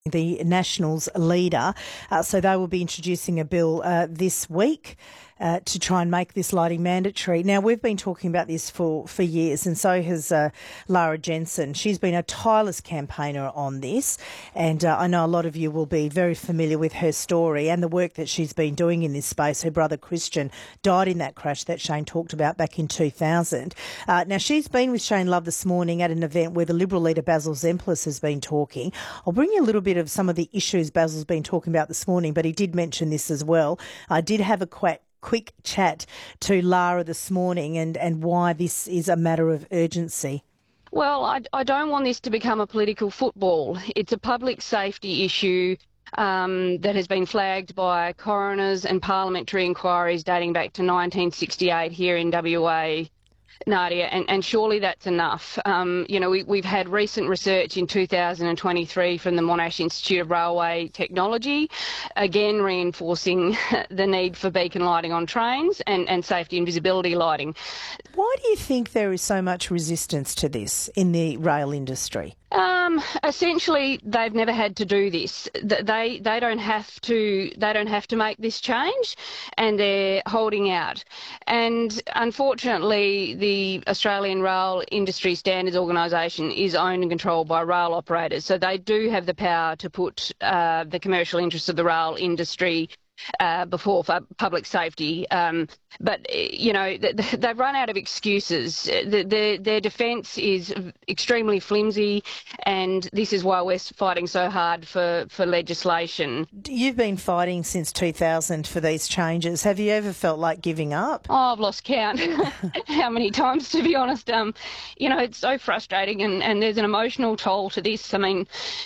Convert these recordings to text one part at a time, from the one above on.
the Nationals leader. So they will be introducing a bill this week to try and make this lighting mandatory. Now, we've been talking about this for years, and so has Lara Jensen. She's been a tireless campaigner on this, and I know a lot of you will be very familiar with her story and the work that she's been doing in this space. Her brother Christian died in that crash that Shane talked about back in 2000. Now, she's been with Shane Love this morning at an event where the Liberal leader Basil Zemplis has been talking. I'll bring you a little bit of some of the issues Basil's been talking about this morning, but he did mention this as well. I did have a quick chat to Lara this morning and why this is a matter of urgency. Well, I don't want this to become a political football. It's a public safety issue that has been flagged by coroners and parliamentary inquiries dating back to 1968 here in WA. Nadia, and surely that's enough. We've had recent research in 2023 from the Monash Institute of Railway Technology, again reinforcing the need for beacon lighting on trains and safety and visibility lighting. Why do you think there is so much resistance to this in the rail industry? Essentially, they've never had to do this. They don't have to make this change, and they're holding out. And unfortunately, the Australian Rail Industry Standards Organisation is owned and controlled by rail operators, so they do have the power to put the commercial interests of the rail industry before public safety. But they've run out of excuses. Their defence is extremely flimsy, and this is why we're fighting so hard for legislation. You've been fighting since 2000 for these changes. Have you ever felt like giving up? Oh, I've lost count how many times, to be honest. It's so frustrating, and there's an emotional toll to this. I mean,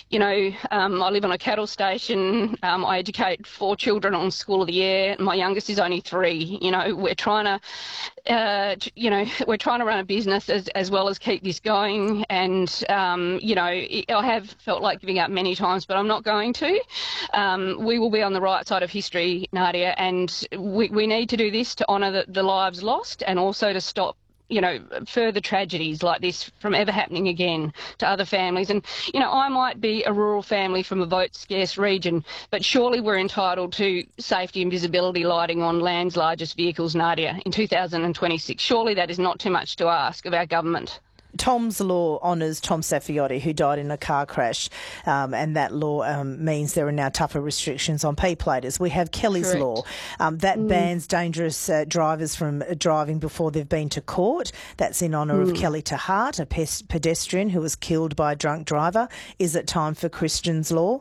I live on a cattle station. I educate 4 children on School of the Air. My youngest is only 3. We're trying to run a business as well as keep this going. And I have felt like giving up many times, but I'm not going to. We will be on the right side of history, Nadia, and we need to do this to honour the lives lost and also to stop further tragedies like this from ever happening again to other families. And, I might be a rural family from a vote-scarce region, but surely we're entitled to safety and visibility lighting on land's largest vehicles, Nadia, in 2026. Surely that is not too much to ask of our government. Tom's Law honours Tom Saffioti, who died in a car crash, and that law means there are now tougher restrictions on P-platers. We have Kelly's Correct. Law that bans dangerous drivers from driving before they've been to court. That's in honour of Kelly Tahart, a pedestrian who was killed by a drunk driver. Is it time for Christian's Law?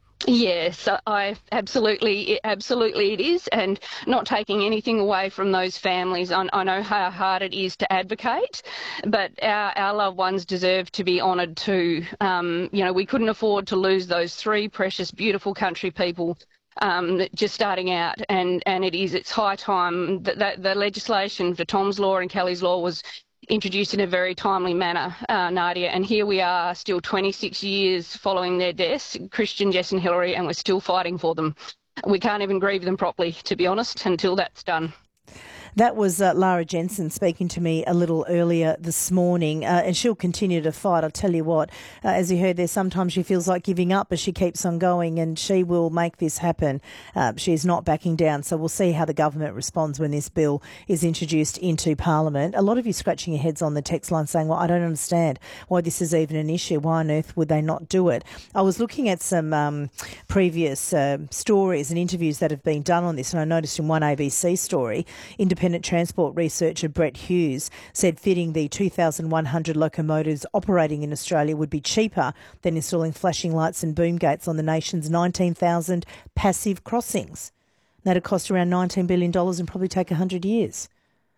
Yes, I absolutely it is, and not taking anything away from those families. I know how hard it is to advocate, but our loved ones deserve to be honoured too. We couldn't afford to lose those 3 precious, beautiful country people just starting out, and it's high time that the legislation for Tom's Law and Kelly's Law was introduced in a very timely manner, Nadia, and here we are still 26 years following their deaths, Christian, Jess and Hillary, and we're still fighting for them. We can't even grieve them properly, to be honest, until that's done. That was Lara Jensen speaking to me a little earlier this morning, and she'll continue to fight. I'll tell you what, as you heard there, sometimes she feels like giving up, but she keeps on going, and she will make this happen. She's not backing down, so we'll see how the government responds when this bill is introduced into Parliament. A lot of you scratching your heads on the text line saying, well, I don't understand why this is even an issue. Why on earth would they not do it? I was looking at some previous stories and interviews that have been done on this, and I noticed in one ABC story, independent transport researcher Brett Hughes said fitting the 2,100 locomotives operating in Australia would be cheaper than installing flashing lights and boom gates on the nation's 19,000 passive crossings. That'd cost around $19 billion and probably take 100 years.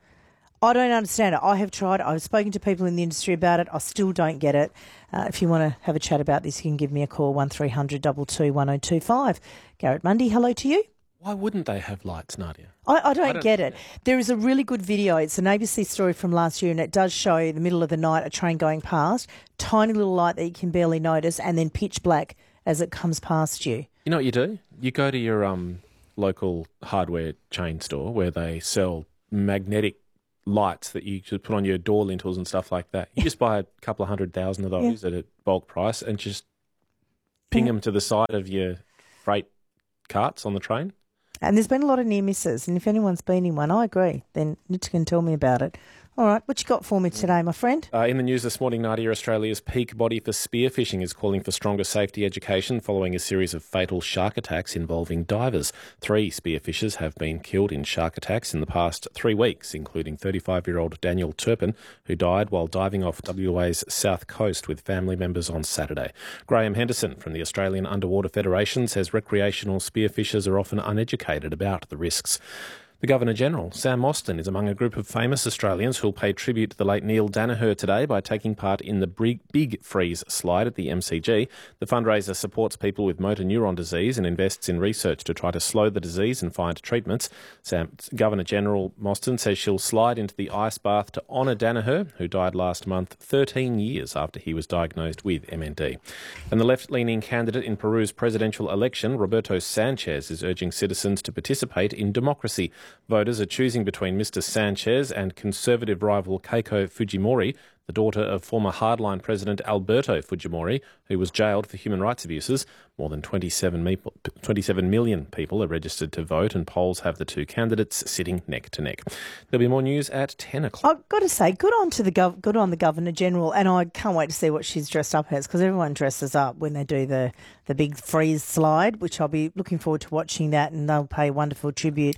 I don't understand it. I have tried. I've spoken to people in the industry about it. I still don't get it. If you want to have a chat about this, you can give me a call, 1300 22 1025. Garrett Mundy, hello to you. Why wouldn't they have lights, Nadia? I don't get it. There is a really good video. It's an ABC story from last year, and it does show the middle of the night a train going past, tiny little light that you can barely notice, and then pitch black as it comes past you. You know what you do? You go to your local hardware chain store where they sell magnetic lights that you could put on your door lintels and stuff like that. You just buy a couple of 100,000 of those at a bulk price and just ping them to the side of your freight carts on the train. And there's been a lot of near misses, and if anyone's been in one, I agree. Then Nitch can tell me about it. All right, what you got for me today, my friend? In the news this morning, Nadia, Australia's peak body for spearfishing is calling for stronger safety education following a series of fatal shark attacks involving divers. 3 spearfishers have been killed in shark attacks in the past 3 weeks, including 35-year-old Daniel Turpin, who died while diving off WA's south coast with family members on Saturday. Graham Henderson from the Australian Underwater Federation says recreational spearfishers are often uneducated about the risks. The Governor-General, Sam Mostyn, is among a group of famous Australians who'll pay tribute to the late Neil Danaher today by taking part in the Big Freeze slide at the MCG. The fundraiser supports people with motor neuron disease and invests in research to try to slow the disease and find treatments. Governor-General Mostyn says she'll slide into the ice bath to honour Danaher, who died last month, 13 years after he was diagnosed with MND. And the left-leaning candidate in Peru's presidential election, Roberto Sanchez, is urging citizens to participate in democracy. Voters are choosing between Mr Sanchez and conservative rival Keiko Fujimori, the daughter of former hardline President Alberto Fujimori, who was jailed for human rights abuses. More than 27 million people are registered to vote, and polls have the 2 candidates sitting neck to neck. There'll be more news at 10 o'clock. I've got to say, good on the Governor-General, and I can't wait to see what she's dressed up as, because everyone dresses up when they do the big freeze slide, which I'll be looking forward to watching that, and they'll pay wonderful tribute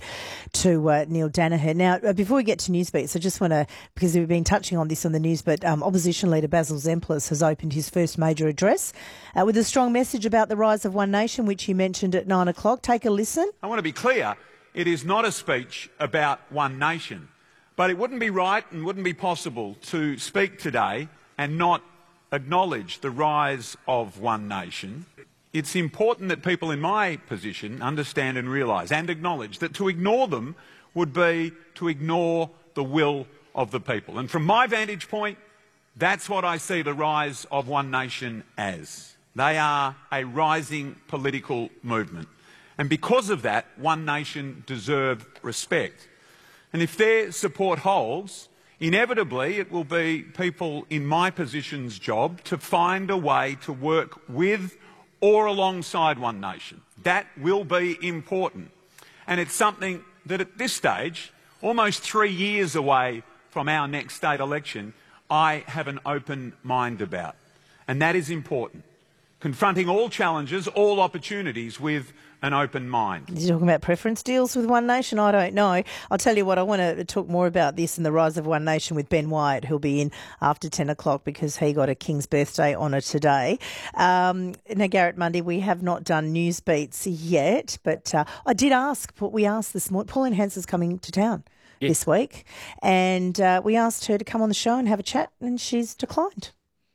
to Neil Danaher. Now, before we get to Newsbeats, I just want to, because we've been touching on this on the news, but Opposition Leader Basil Zemplis has opened his first major address with a strong message about the rise of One Nation, which he mentioned at 9 o'clock. Take a listen. I want to be clear, it is not a speech about One Nation, but it wouldn't be right and wouldn't be possible to speak today and not acknowledge the rise of One Nation. It's important that people in my position understand and realise and acknowledge that to ignore them would be to ignore the will of the people. And from my vantage point, that's what I see the rise of One Nation as. They are a rising political movement. And because of that, One Nation deserve respect. And if their support holds, inevitably it will be people in my position's job to find a way to work with or alongside One Nation. That will be important. And it's something that at this stage, almost 3 years away from our next state election, I have an open mind about. And that is important. Confronting all challenges, all opportunities with an open mind. You're talking about preference deals with One Nation? I don't know. I'll tell you what, I want to talk more about this and the rise of One Nation with Ben Wyatt, who'll be in after 10 o'clock because he got a King's Birthday honour today. Now, Garrett Mundy, we have not done news beats yet, but I did ask, what we asked this morning, Pauline Hanson's coming to town this week, and we asked her to come on the show and have a chat, and she's declined.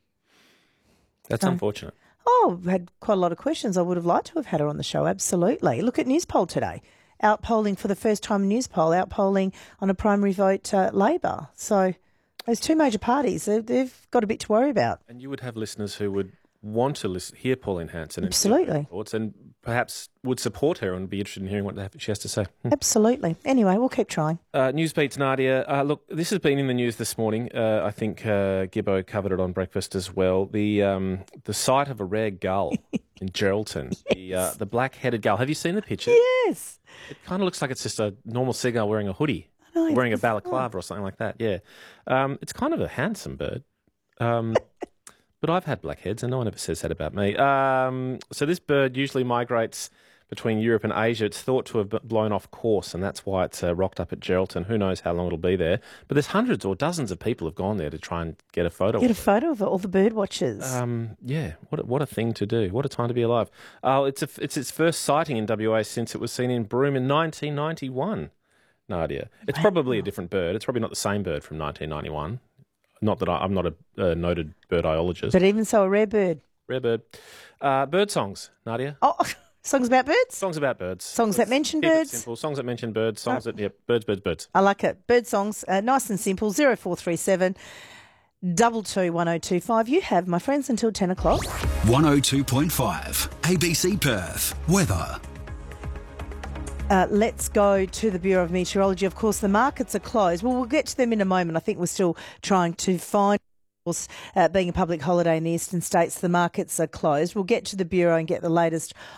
That's unfortunate. Oh, we had quite a lot of questions. I would have liked to have had her on the show, absolutely. Look at Newspoll today. Outpolling for the first time in Newspoll, outpolling on a primary vote Labor. So those 2 major parties, they've got a bit to worry about. And you would have listeners who would want to hear Pauline Hanson and absolutely, thoughts, and perhaps would support her and be interested in hearing what she has to say. Absolutely. Anyway, we'll keep trying. Newsbeats, Nadia. Look, this has been in the news this morning. I think Gibbo covered it on breakfast as well. The sight of a rare gull in Geraldton, yes. The black-headed gull. Have you seen the picture? Yes. It kind of looks like it's just a normal seagull wearing a hoodie, wearing a balaclava or something like that. Yeah, it's kind of a handsome bird. But I've had blackheads, and no one ever says that about me. So this bird usually migrates between Europe and Asia. It's thought to have blown off course, and that's why it's rocked up at Geraldton. Who knows how long it'll be there? But there's hundreds or dozens of people have gone there to try and get a photo. Get a photo of it, all the bird watchers. Yeah, what a thing to do. What a time to be alive. It's its first sighting in WA since it was seen in Broome in 1991. Nadia, it's probably a different bird. It's probably not the same bird from 1991. Not that I'm not a noted birdiologist. But even so, a rare bird. Rare bird. Bird songs, Nadia. Oh, songs about birds? Songs about birds. Songs that mention birds? Simple. Songs that mention birds. Songs that, birds. I like it. Bird songs, nice and simple, 0437 22 1025. You have, my friends, until 10 o'clock. 102.5 ABC Perth. Weather. Let's go to the Bureau of Meteorology. Of course, the markets are closed. Well, we'll get to them in a moment. I think we're still trying to find Being a public holiday in the eastern states, the markets are closed. We'll get to the Bureau and get the latest